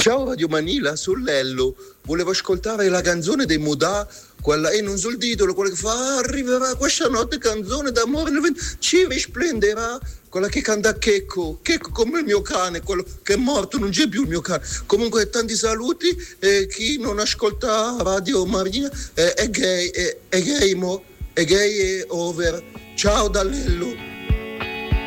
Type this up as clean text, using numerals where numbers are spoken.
Ciao Radio Manila, sono Lello. Volevo ascoltare la canzone dei Modà, quella e non so il titolo, quella che fa arriverà questa notte canzone d'amore, ci risplenderà, quella che canta Checco come il mio cane, quello che è morto, non c'è più il mio cane. Comunque tanti saluti, chi non ascolta Radio Marina è gay, è gay, è over. Ciao da Lello.